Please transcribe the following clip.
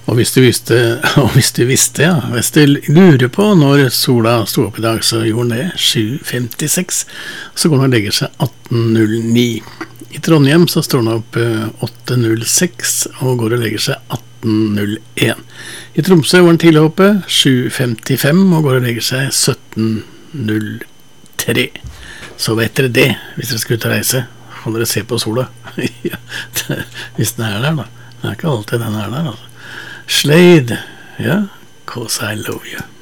Og hvis du visste, ja, hvis du lurer på når sola stod opp i dag, så gjorde den det 7:56, så går den og legger seg 18:09. I Trondheim så står den opp 8:06 og går og legger seg 18:01. I Tromsø var den tidlig oppe 7:55 og går og legger seg 17:03. Så vet dere det, hvis dere skal ut og reise, kan dere se på sola. Ja, hvis den er der da. Det er ikke alltid den er der, altså. Slade, ja, 'Cause I Love You'.